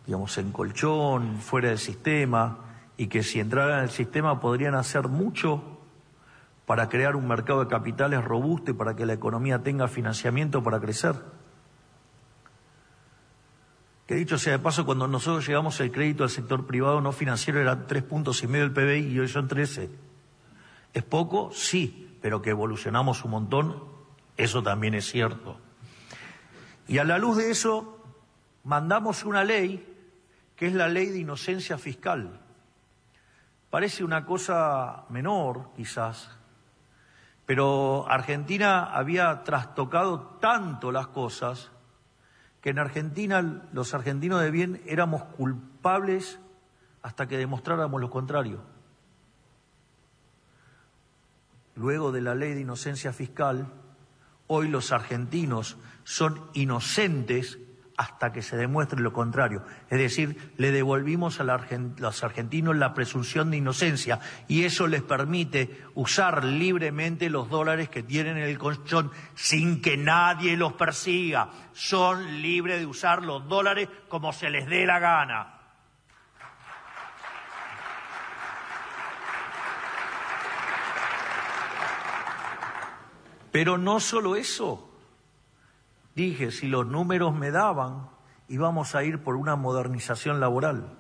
digamos, en colchón, fuera del sistema, y que si entraran en el sistema podrían hacer mucho para crear un mercado de capitales robusto y para que la economía tenga financiamiento para crecer. Que dicho sea de paso, cuando nosotros llegamos el crédito al sector privado no financiero eran 3,5 puntos del PBI y hoy son 13. ¿Es poco? Sí, pero que evolucionamos un montón, eso también es cierto. Y a la luz de eso, mandamos una ley, que es la ley de inocencia fiscal. Parece una cosa menor, quizás, pero Argentina había trastocado tanto las cosas que en Argentina los argentinos de bien éramos culpables hasta que demostráramos lo contrario. Luego de la ley de inocencia fiscal, hoy los argentinos son inocentes hasta que se demuestre lo contrario. Es decir, le devolvimos a los argentinos la presunción de inocencia y eso les permite usar libremente los dólares que tienen en el colchón sin que nadie los persiga. Son libres de usar los dólares como se les dé la gana. Pero no solo eso. Dije, si los números me daban, íbamos a ir por una modernización laboral.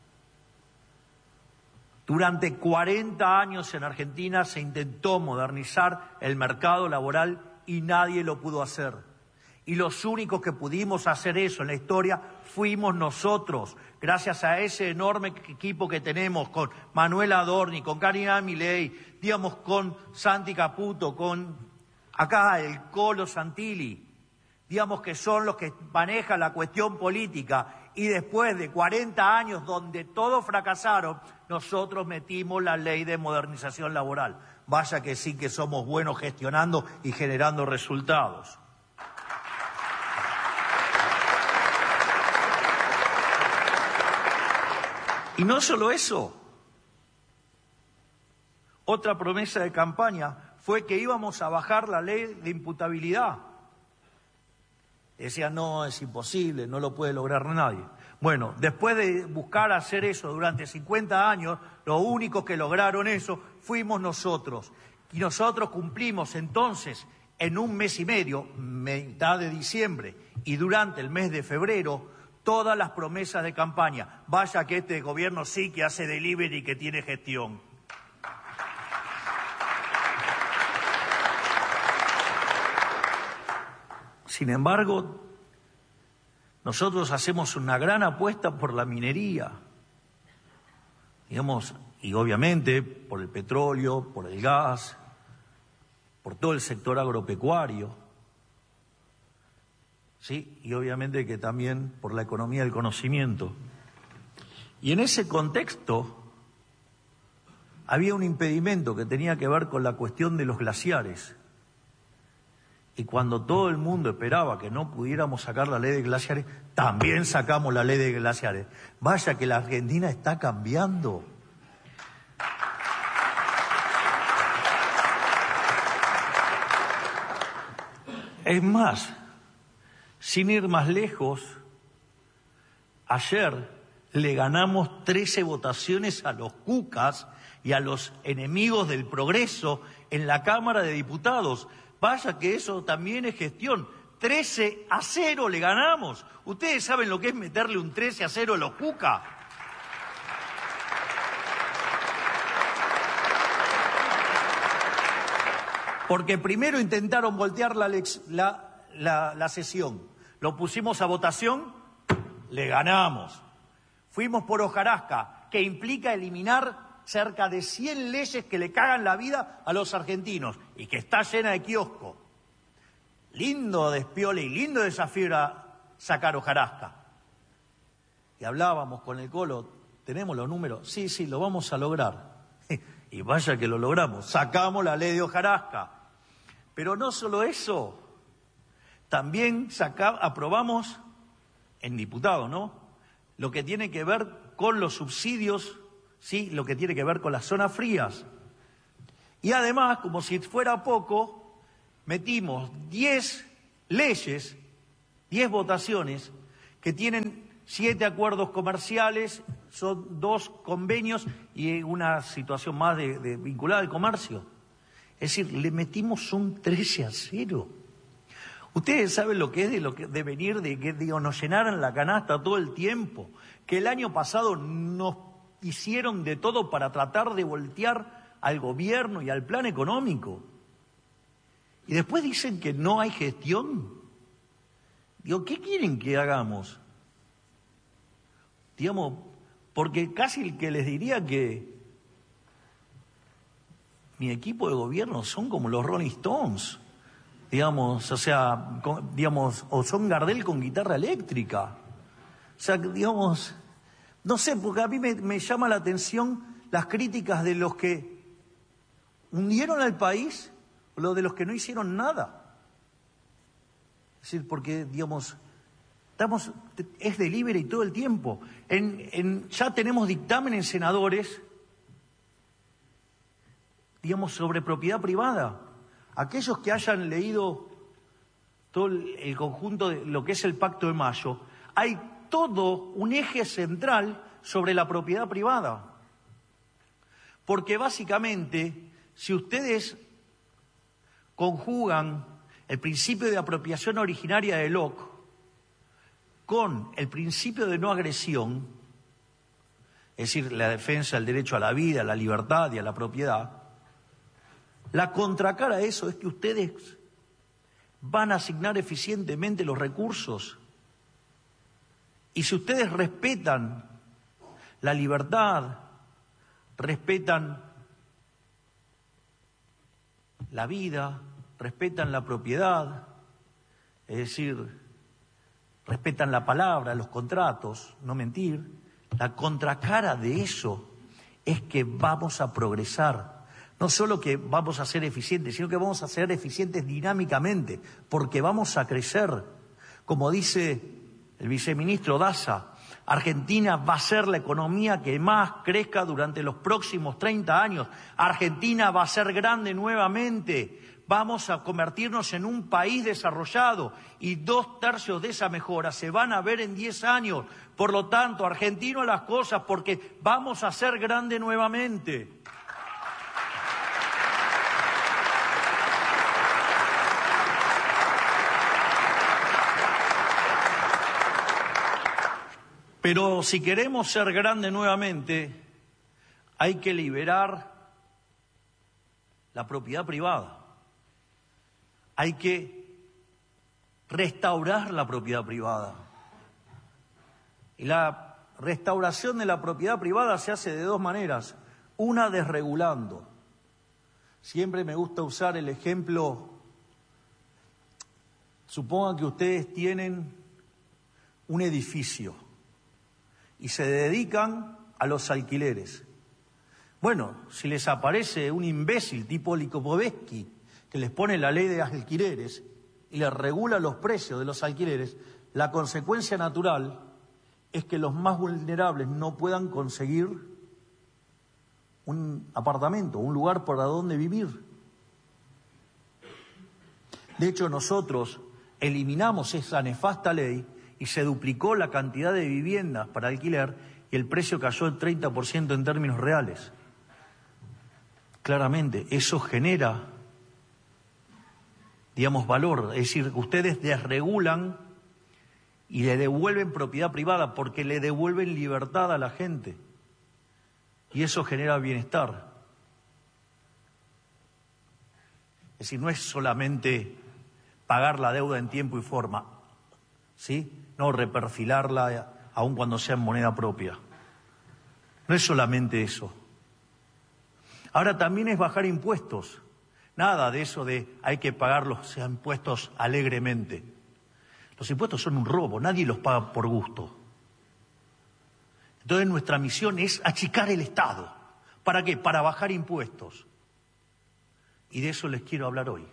Durante 40 años en Argentina se intentó modernizar el mercado laboral y nadie lo pudo hacer. Y los únicos que pudimos hacer eso en la historia fuimos nosotros, gracias a ese enorme equipo que tenemos con Manuel Adorni, con Karina Milei, digamos, con Santi Caputo, con acá el Colo Santilli. Digamos que son los que manejan la cuestión política y después de 40 años donde todos fracasaron, nosotros metimos la ley de modernización laboral. Vaya que sí que somos buenos gestionando y generando resultados. Y no solo eso. Otra promesa de campaña fue que íbamos a bajar la ley de imputabilidad. Decían, no, es imposible, no lo puede lograr nadie. Bueno, después de buscar hacer eso durante 50 años, lo único que lograron eso fuimos nosotros. Y nosotros cumplimos entonces, en un mes y medio, mitad de diciembre y durante el mes de febrero, todas las promesas de campaña. Vaya que este gobierno sí que hace delivery y que tiene gestión. Sin embargo, nosotros hacemos una gran apuesta por la minería, digamos, y obviamente por el petróleo, por el gas, por todo el sector agropecuario, ¿sí? Y obviamente que también por la economía del conocimiento. Y en ese contexto había un impedimento que tenía que ver con la cuestión de los glaciares. Y cuando todo el mundo esperaba que no pudiéramos sacar la ley de glaciares, también sacamos la ley de glaciares. Vaya que la Argentina está cambiando. Es más, sin ir más lejos, ayer le ganamos 13 votaciones a los cucas y a los enemigos del progreso en la Cámara de Diputados. Vaya que eso también es gestión. 13-0 le ganamos. ¿Ustedes saben lo que es meterle un 13-0 a los cucas? Porque primero intentaron voltear la sesión. Lo pusimos a votación, le ganamos. Fuimos por hojarasca, que implica eliminar cerca de 100 leyes que le cagan la vida a los argentinos y que está llena de kioscos. Lindo despiole y lindo desafío era sacar hojarasca. Y hablábamos con el Colo, ¿tenemos los números? Sí, lo vamos a lograr. Y vaya que lo logramos, sacamos la ley de hojarasca. Pero no solo eso, también aprobamos en diputado, ¿no? Lo que tiene que ver con los subsidios, sí, lo que tiene que ver con las zonas frías. Y además, como si fuera poco, metimos 10 leyes, 10 votaciones que tienen 7 acuerdos comerciales, son 2 convenios y una situación más de vinculada al comercio. Es decir, le metimos un 13-0. Ustedes saben lo que es de venir, de que nos llenaran la canasta todo el tiempo, que el año pasado nos hicieron de todo para tratar de voltear al gobierno y al plan económico. Y después dicen que no hay gestión. Digo, ¿qué quieren que hagamos? Digamos, porque casi el que les diría que mi equipo de gobierno son como los Rolling Stones, digamos, o sea, o son Gardel con guitarra eléctrica. O sea, digamos, no sé, porque a mí me llama la atención las críticas de los que hundieron al país o los de los que no hicieron nada. Es decir, porque, digamos, es delivery todo el tiempo. Ya tenemos dictamen en senadores, digamos, sobre propiedad privada. Aquellos que hayan leído todo el conjunto de lo que es el Pacto de Mayo, hay todo un eje central sobre la propiedad privada. Porque básicamente, si ustedes conjugan el principio de apropiación originaria de Locke con el principio de no agresión, es decir, la defensa del derecho a la vida, a la libertad y a la propiedad, la contracara a eso es que ustedes van a asignar eficientemente los recursos. Y si ustedes respetan la libertad, respetan la vida, respetan la propiedad, es decir, respetan la palabra, los contratos, no mentir, la contracara de eso es que vamos a progresar. No solo que vamos a ser eficientes, sino que vamos a ser eficientes dinámicamente, porque vamos a crecer. Como dice el viceministro Daza, Argentina va a ser la economía que más crezca durante los próximos 30 años. Argentina va a ser grande nuevamente. Vamos a convertirnos en un país desarrollado y 2/3 de esa mejora se van a ver en 10 años. Por lo tanto, argentino a las cosas porque vamos a ser grande nuevamente. Pero si queremos ser grande nuevamente, hay que liberar la propiedad privada. Hay que restaurar la propiedad privada. Y la restauración de la propiedad privada se hace de 2 maneras. Una, desregulando. Siempre me gusta usar el ejemplo. Supongan que ustedes tienen un edificio y se dedican a los alquileres. Bueno, si les aparece un imbécil tipo Lipovetsky que les pone la ley de alquileres y les regula los precios de los alquileres, la consecuencia natural es que los más vulnerables no puedan conseguir un apartamento, un lugar para donde vivir. De hecho, nosotros eliminamos esa nefasta ley y se duplicó la cantidad de viviendas para alquiler y el precio cayó el 30% en términos reales. Claramente, eso genera, digamos, valor. Es decir, ustedes desregulan y le devuelven propiedad privada porque le devuelven libertad a la gente. Y eso genera bienestar. Es decir, no es solamente pagar la deuda en tiempo y forma, ¿sí? No reperfilarla aun cuando sea en moneda propia. No es solamente eso. Ahora también es bajar impuestos. Nada de eso de hay que pagar los impuestos alegremente. Los impuestos son un robo, nadie los paga por gusto. Entonces nuestra misión es achicar el Estado. ¿Para qué? Para bajar impuestos. Y de eso les quiero hablar hoy.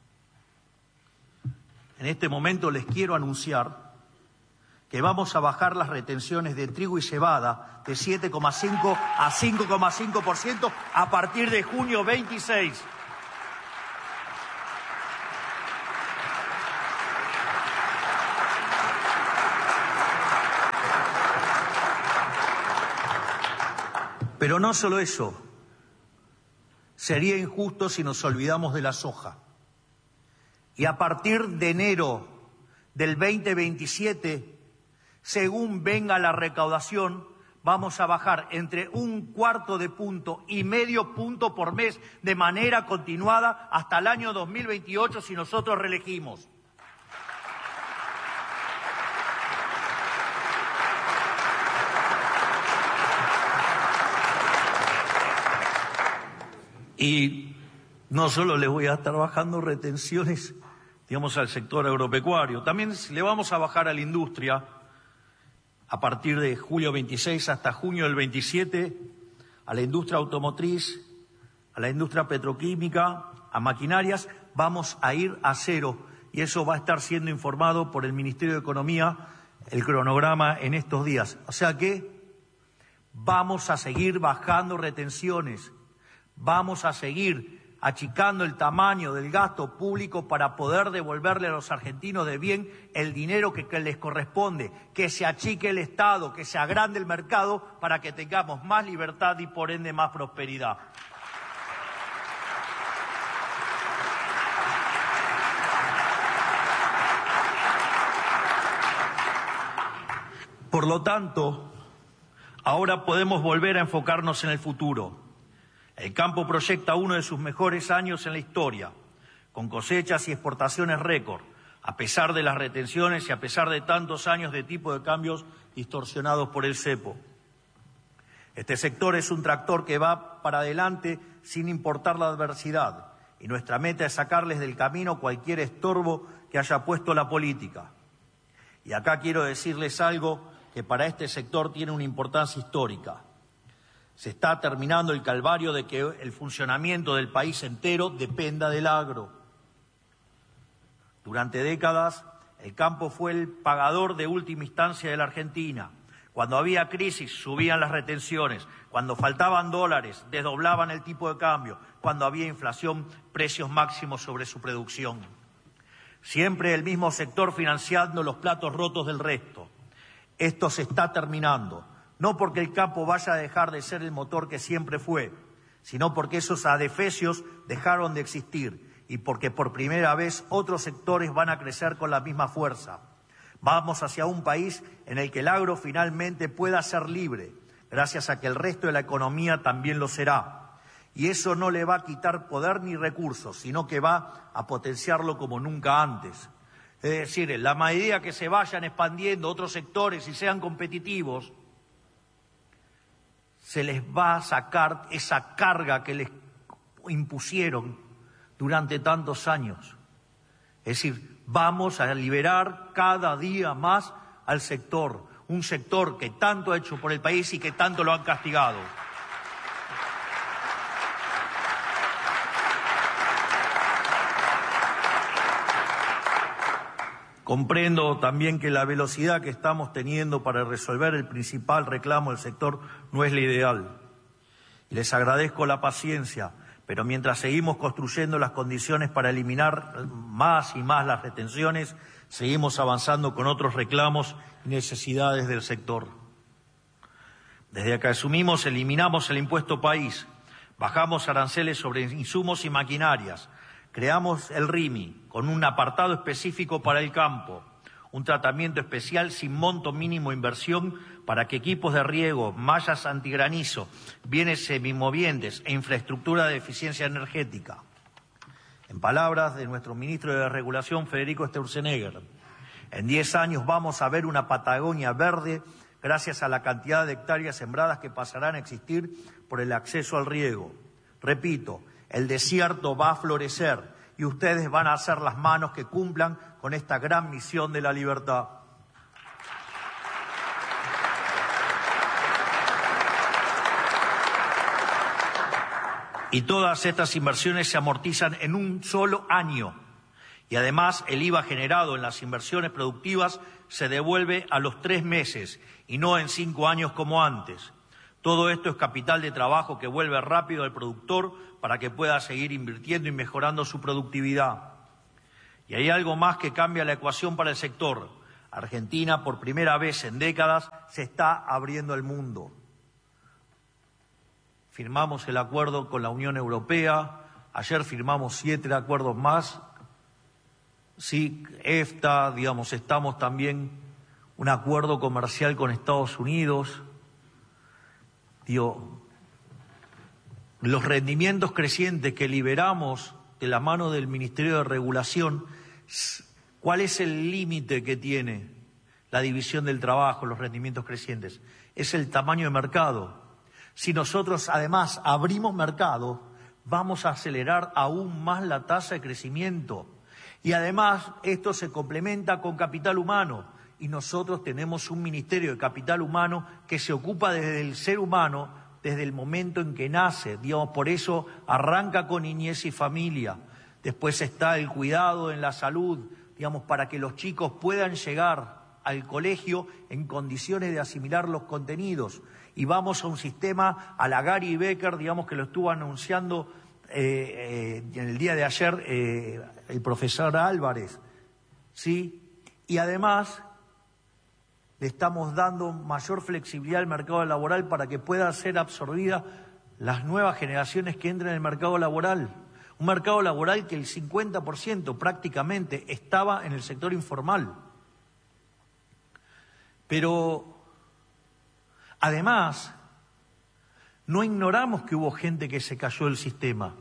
En este momento les quiero anunciar que vamos a bajar las retenciones de trigo y cebada de 7,5 a 5,5% a partir de junio 26. Pero no solo eso, sería injusto si nos olvidamos de la soja. Y a partir de enero del 2027, según venga la recaudación, vamos a bajar entre 1/4 punto y medio punto por mes de manera continuada hasta el año 2028 si nosotros reelegimos. Y no solo le voy a estar bajando retenciones, digamos, al sector agropecuario, también le vamos a bajar a la industria a partir de julio 26 hasta junio del 27, a la industria automotriz, a la industria petroquímica, a maquinarias, vamos a ir a cero. Y eso va a estar siendo informado por el Ministerio de Economía, el cronograma en estos días. O sea que vamos a seguir bajando retenciones. Vamos a seguir achicando el tamaño del gasto público para poder devolverle a los argentinos de bien el dinero que les corresponde, que se achique el Estado, que se agrande el mercado para que tengamos más libertad y por ende más prosperidad. Por lo tanto, ahora podemos volver a enfocarnos en el futuro. El campo proyecta uno de sus mejores años en la historia, con cosechas y exportaciones récord, a pesar de las retenciones y a pesar de tantos años de tipo de cambios distorsionados por el cepo. Este sector es un tractor que va para adelante sin importar la adversidad, y nuestra meta es sacarles del camino cualquier estorbo que haya puesto la política. Y acá quiero decirles algo que para este sector tiene una importancia histórica. Se está terminando el calvario de que el funcionamiento del país entero dependa del agro. Durante décadas, el campo fue el pagador de última instancia de la Argentina. Cuando había crisis, subían las retenciones. Cuando faltaban dólares, desdoblaban el tipo de cambio. Cuando había inflación, precios máximos sobre su producción. Siempre el mismo sector financiando los platos rotos del resto. Esto se está terminando. No porque el campo vaya a dejar de ser el motor que siempre fue, sino porque esos adefesios dejaron de existir y porque por primera vez otros sectores van a crecer con la misma fuerza. Vamos hacia un país en el que el agro finalmente pueda ser libre, gracias a que el resto de la economía también lo será. Y eso no le va a quitar poder ni recursos, sino que va a potenciarlo como nunca antes. Es decir, en la medida que se vayan expandiendo otros sectores y sean competitivos, se les va a sacar esa carga que les impusieron durante tantos años. Es decir, vamos a liberar cada día más al sector, un sector que tanto ha hecho por el país y que tanto lo han castigado. Comprendo también que la velocidad que estamos teniendo para resolver el principal reclamo del sector no es la ideal. Y les agradezco la paciencia, pero mientras seguimos construyendo las condiciones para eliminar más y más las retenciones, seguimos avanzando con otros reclamos y necesidades del sector. Desde que asumimos, eliminamos el impuesto país, bajamos aranceles sobre insumos y maquinarias, creamos el RIMI con un apartado específico para el campo, un tratamiento especial sin monto mínimo de inversión para que equipos de riego, mallas antigranizo, bienes semimovientes e infraestructura de eficiencia energética. En palabras de nuestro ministro de Regulación, Federico Sturzenegger, en 10 años vamos a ver una Patagonia verde gracias a la cantidad de hectáreas sembradas que pasarán a existir por el acceso al riego. Repito, el desierto va a florecer y ustedes van a hacer las manos que cumplan con esta gran misión de la libertad. Y todas estas inversiones se amortizan en un solo año. Y además el IVA generado en las inversiones productivas se devuelve a los 3 meses y no en 5 años como antes. Todo esto es capital de trabajo que vuelve rápido al productor para que pueda seguir invirtiendo y mejorando su productividad. Y hay algo más que cambia la ecuación para el sector. Argentina, por primera vez en décadas, se está abriendo al mundo. firmamos el acuerdo con la Unión Europea, ayer firmamos 7 acuerdos más, sí, EFTA, digamos, estamos también un acuerdo comercial con Estados Unidos. Digo, los rendimientos crecientes que liberamos de la mano del Ministerio de Regulación, ¿cuál es el límite que tiene la división del trabajo, los rendimientos crecientes? Es el tamaño de mercado. Si nosotros además abrimos mercado, vamos a acelerar aún más la tasa de crecimiento. Y además esto se complementa con capital humano. Y nosotros tenemos un Ministerio de Capital Humano que se ocupa desde el ser humano, desde el momento en que nace, digamos, por eso arranca con niñez y familia. Después está el cuidado en la salud, digamos, para que los chicos puedan llegar al colegio en condiciones de asimilar los contenidos. Y vamos a un sistema, a la Gary Becker, digamos, que lo estuvo anunciando en el día de ayer el profesor Álvarez, ¿sí? Y además le estamos dando mayor flexibilidad al mercado laboral para que puedan ser absorbidas las nuevas generaciones que entren en el mercado laboral. Un mercado laboral que el 50% prácticamente estaba en el sector informal. Pero además, no ignoramos que hubo gente que se cayó del sistema.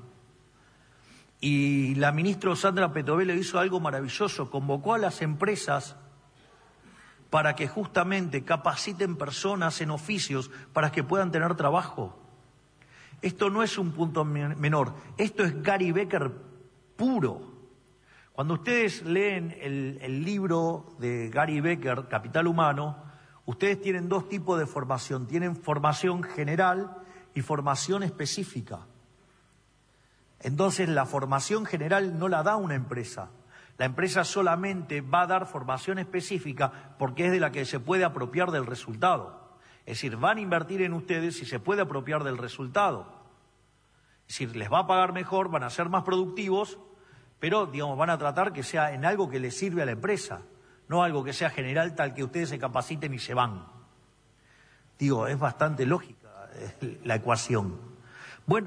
Y la ministra Sandra Petovelo hizo algo maravilloso, convocó a las empresas para que justamente capaciten personas en oficios para que puedan tener trabajo. Esto no es un punto menor, esto es Gary Becker puro. Cuando ustedes leen el libro de Gary Becker, Capital Humano, ustedes tienen 2 tipos de formación. Tienen formación general y formación específica. Entonces, la formación general no la da una empresa. La empresa solamente va a dar formación específica porque es de la que se puede apropiar del resultado. Es decir, van a invertir en ustedes si se puede apropiar del resultado. Es decir, les va a pagar mejor, van a ser más productivos, pero, digamos, van a tratar que sea en algo que les sirve a la empresa, no algo que sea general tal que ustedes se capaciten y se van. Digo, es bastante lógica la ecuación. Bueno.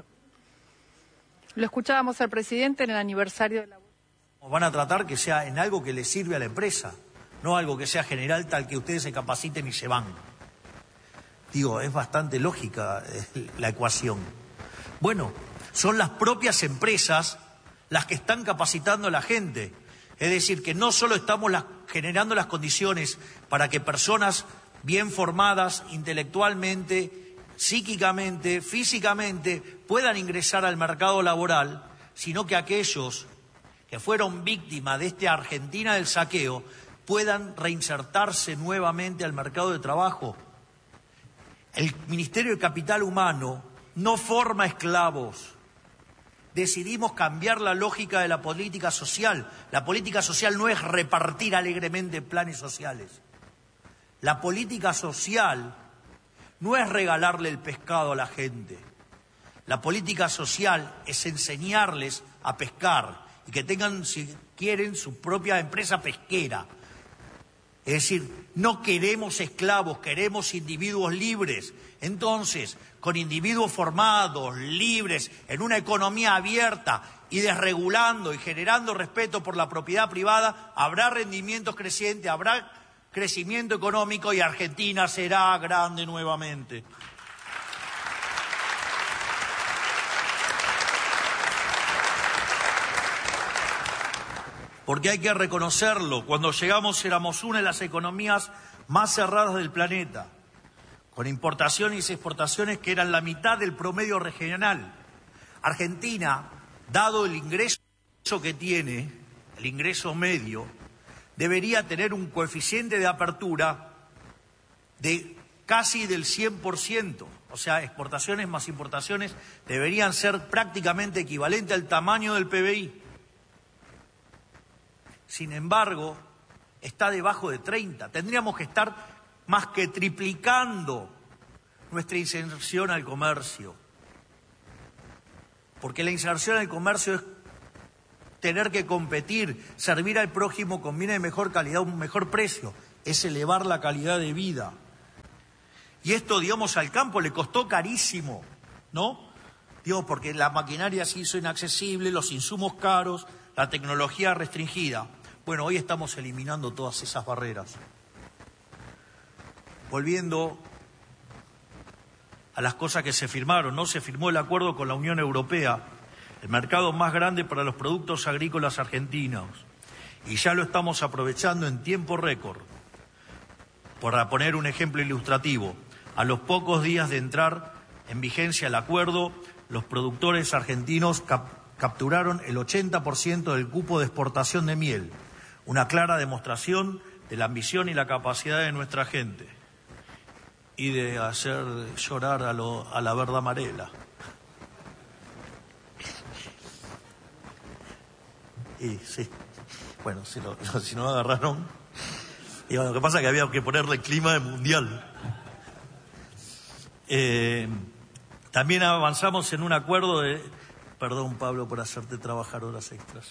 Lo escuchábamos al presidente en el aniversario de la... Van a tratar que sea en algo que les sirve a la empresa, no algo que sea general tal que ustedes se capaciten y se van. Digo, es bastante lógica la ecuación. Bueno, son las propias empresas las que están capacitando a la gente. Es decir, que no solo estamos generando las condiciones para que personas bien formadas intelectualmente, psíquicamente, físicamente, puedan ingresar al mercado laboral, sino que aquellos que fueron víctimas de esta Argentina del saqueo puedan reinsertarse nuevamente al mercado de trabajo. El Ministerio de Capital Humano no forma esclavos. Decidimos cambiar la lógica de la política social. La política social no es repartir alegremente planes sociales. La política social no es regalarle el pescado a la gente. La política social es enseñarles a pescar y que tengan, si quieren, su propia empresa pesquera. Es decir, no queremos esclavos, queremos individuos libres. Entonces, con individuos formados, libres, en una economía abierta y desregulando y generando respeto por la propiedad privada, habrá rendimientos crecientes, habrá crecimiento económico y Argentina será grande nuevamente. Porque hay que reconocerlo, cuando llegamos éramos una de las economías más cerradas del planeta, con importaciones y exportaciones que eran la mitad del promedio regional. Argentina, dado el ingreso que tiene, el ingreso medio, debería tener un coeficiente de apertura de casi del 100%. O sea, exportaciones más importaciones deberían ser prácticamente equivalentes al tamaño del PBI. Sin embargo, está debajo de 30. Tendríamos que estar más que triplicando nuestra inserción al comercio. Porque la inserción al comercio es tener que competir, servir al prójimo con bienes de mejor calidad, un mejor precio. Es elevar la calidad de vida. Y esto, digamos, al campo le costó carísimo. ¿no? Digo, porque la maquinaria se hizo inaccesible, los insumos caros, la tecnología restringida. Bueno, hoy estamos eliminando todas esas barreras. Volviendo a las cosas que se firmaron, ¿no? Se firmó el acuerdo con la Unión Europea, el mercado más grande para los productos agrícolas argentinos, y ya lo estamos aprovechando en tiempo récord. Para poner un ejemplo ilustrativo, a los pocos días de entrar en vigencia el acuerdo, los productores argentinos capturaron el 80% del cupo de exportación de miel, una clara demostración de la ambición y la capacidad de nuestra gente y de hacer llorar a la verde amarela. Y sí, bueno, si no agarraron, y bueno, lo que pasa es que había que ponerle clima de mundial. También avanzamos en un acuerdo de... Perdón, Pablo, por hacerte trabajar horas extras.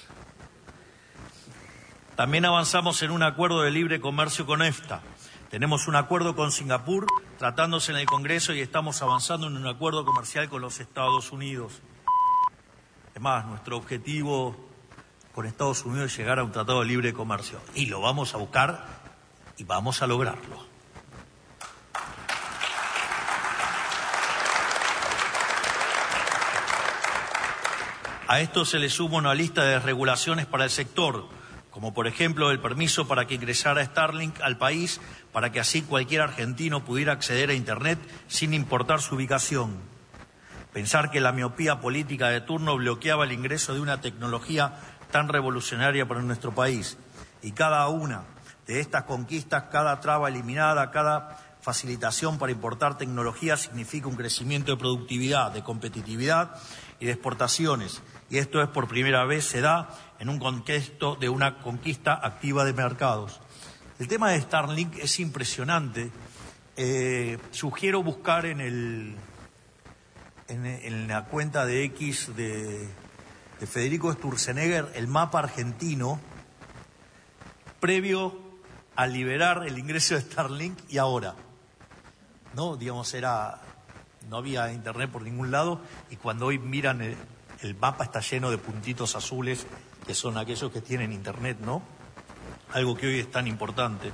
También avanzamos en un acuerdo de libre comercio con EFTA. Tenemos un acuerdo con Singapur tratándose en el Congreso y estamos avanzando en un acuerdo comercial con los Estados Unidos. Además, nuestro objetivo con Estados Unidos es llegar a un tratado de libre comercio. Y lo vamos a buscar y vamos a lograrlo. A esto se le suma una lista de regulaciones para el sector, como por ejemplo el permiso para que ingresara Starlink al país, para que así cualquier argentino pudiera acceder a Internet sin importar su ubicación. Pensar que la miopía política de turno bloqueaba el ingreso de una tecnología tan revolucionaria para nuestro país. Y cada una de estas conquistas, cada traba eliminada, cada facilitación para importar tecnología significa un crecimiento de productividad, de competitividad y de exportaciones. Y esto es por primera vez se da en un contexto de una conquista activa de mercados. El tema de Starlink es impresionante. Sugiero buscar en la cuenta de X de Federico Sturzenegger el mapa argentino previo a liberar el ingreso de Starlink y ahora. No, digamos, no había internet por ningún lado y cuando hoy miran el mapa está lleno de puntitos azules que son aquellos que tienen internet, ¿no? Algo que hoy es tan importante.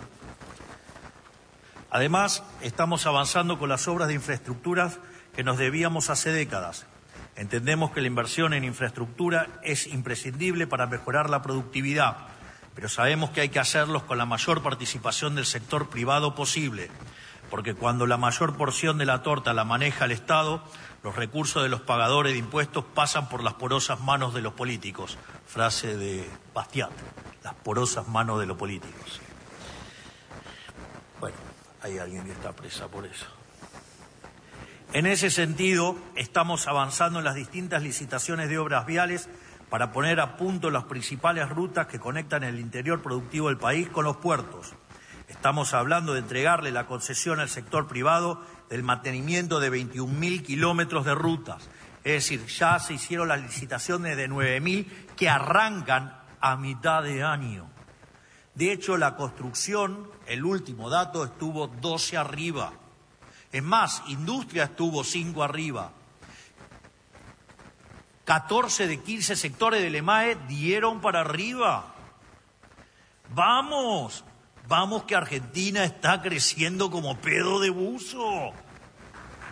Además, estamos avanzando con las obras de infraestructuras que nos debíamos hace décadas. Entendemos que la inversión en infraestructura es imprescindible para mejorar la productividad, pero sabemos que hay que hacerlos con la mayor participación del sector privado posible, porque cuando la mayor porción de la torta la maneja el Estado, los recursos de los pagadores de impuestos pasan por las porosas manos de los políticos. Frase de Bastiat, las porosas manos de los políticos. Bueno, hay alguien que está presa por eso. En ese sentido, estamos avanzando en las distintas licitaciones de obras viales para poner a punto las principales rutas que conectan el interior productivo del país con los puertos. Estamos hablando de entregarle la concesión al sector privado del mantenimiento de 21.000 kilómetros de rutas. Es decir, ya se hicieron las licitaciones de 9.000 que arrancan a mitad de año. De hecho, la construcción, el último dato, estuvo 12 arriba. Es más, industria estuvo 5 arriba. 14 de 15 sectores del EMAE dieron para arriba. ¡Vamos! Vamos que Argentina está creciendo como pedo de buzo.